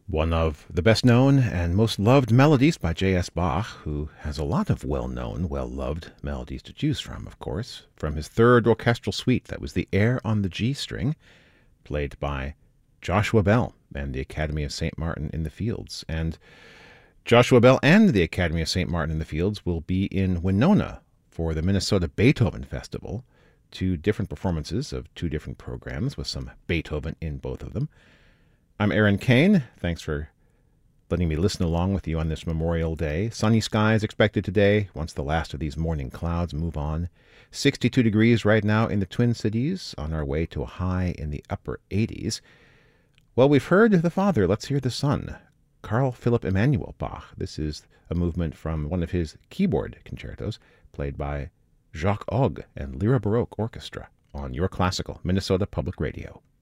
One of the best known and most loved melodies by J.S. Bach, who has a lot of well-known, well-loved melodies to choose from, of course. From his third orchestral suite, that was the Air on the G string, played by Joshua Bell and the Academy of St. Martin in the Fields. And Joshua Bell and the Academy of St. Martin in the Fields will be in Winona for the Minnesota Beethoven Festival. Two different performances of two different programs with some Beethoven in both of them. I'm Aaron Kane. Thanks for letting me listen along with you on this Memorial Day. Sunny skies expected today once the last of these morning clouds move on. 62 degrees right now in the Twin Cities, on our way to a high in the upper 80s. Well, we've heard the father. Let's hear the son, Carl Philipp Emanuel Bach. This is a movement from one of his keyboard concertos, played by Jacques Ogg and Lyra Baroque Orchestra on Your Classical Minnesota Public Radio.